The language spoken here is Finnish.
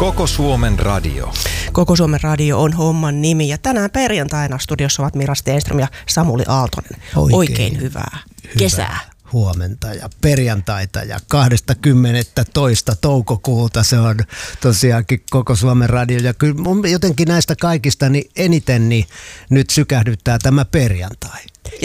Koko Suomen radio. Koko Suomen radio on homman nimi ja tänään perjantaina studiossa ovat Mira Stenström ja Samuli Aaltonen. Oikein hyvää kesää. Huomenta ja perjantaita ja 20. toukokuuta se on tosiaankin Koko Suomen radio. Ja kyllä jotenkin näistä kaikista niin eniten niin nyt sykähdyttää tämä perjantai.